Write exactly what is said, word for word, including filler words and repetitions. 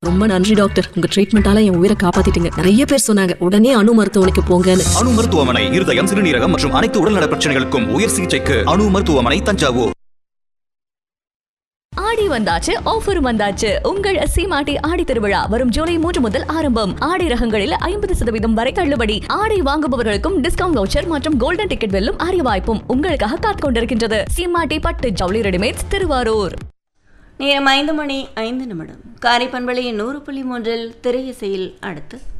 ரொம்ப நன்றி டாக்டர், உங்க ட்ரீட்மெண்டால என் உயிரை காப்பாத்திட்டீங்க. நிறைய பேர் சொன்னாங்க உடனே அணு மருத்துவமனைக்கு போங்கன்னு. அணு மருத்துவமனை இருதயம், சிறுநீரகம் மற்றும் அனைத்து உடல்நல பிரச்சனைகளுக்கும் உயர் சிகிச்சைக்கு அணு மருத்துவமனை, தஞ்சாவூர். ஆடி வந்தாச்சு, ஆஃபர் வந்தாச்சு. உங்கள் சீமாட்டி ஆடி திருவிழா வரும் ஜூலை மூன்று முதல் ஆரம்பம். ஆடை ரகங்களில் ஐம்பது சதவீதம் வரை தள்ளுபடி. ஆடை வாங்குபவர்களுக்கும் டிஸ்கவுண்ட் வவுச்சர் மற்றும் கோல்டன் டிக்கெட் வெல்லும் அரிய வாய்ப்பும் உங்களுக்காக காத்துக் கொண்டிருக்கின்றது. சீமாட்டி பட்டு ஜவுளி ரெடிமேட்ஸ், திருவாரூர். நேரம் ஐந்து மணி ஐந்து நிமிடம். காரை பண்பலையின் நூறு புள்ளி மூன்றில் திரையிசையில் அடுத்து